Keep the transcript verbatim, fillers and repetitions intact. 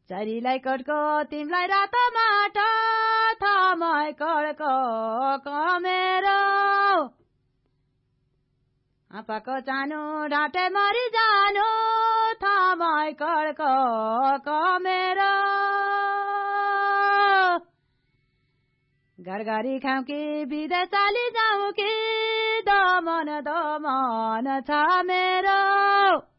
चरीलाई कटको तिमलाई रातो माटो थमै कडको कमेरो आपाको चानो ढाँटे मरि जानु थमै कडको कमेरो घरघरी खाऊ कि विदेश चली जाऊ कि दमन दमन छ मेरो